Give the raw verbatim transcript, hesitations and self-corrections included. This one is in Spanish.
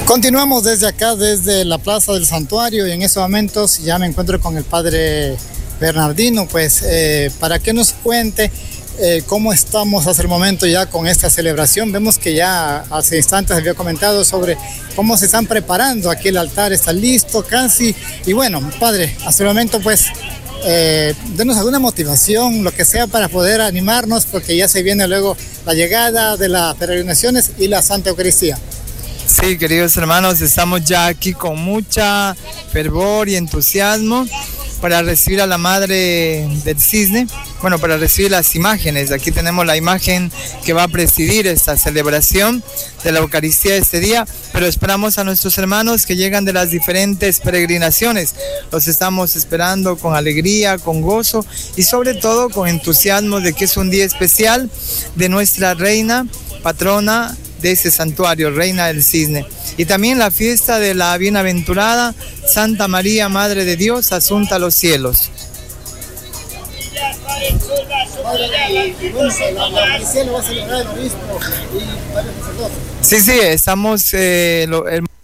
Continuamos desde acá, desde la Plaza del Santuario, y en estos momentos ya me encuentro con el padre Bernardino, pues eh, para que nos cuente eh, cómo estamos hasta el momento ya con esta celebración. Vemos que ya hace instantes había comentado sobre cómo se están preparando, aquí el altar está listo casi, y bueno, padre, hasta el momento pues eh, denos alguna motivación, lo que sea, para poder animarnos, porque ya se viene luego la llegada de las peregrinaciones y la Santa Eucaristía. Sí, queridos hermanos, estamos ya aquí con mucha fervor y entusiasmo para recibir a la Madre del Cisne, bueno, para recibir las imágenes. Aquí tenemos la imagen que va a presidir esta celebración de la Eucaristía de este día, pero esperamos a nuestros hermanos que llegan de las diferentes peregrinaciones. Los estamos esperando con alegría, con gozo y sobre todo con entusiasmo de que es un día especial de nuestra Reina, patrona de ese santuario, Reina del Cisne, y también la fiesta de la bienaventurada Santa María, Madre de Dios, asunta a los cielos. Sí, sí, estamos... Eh, lo, el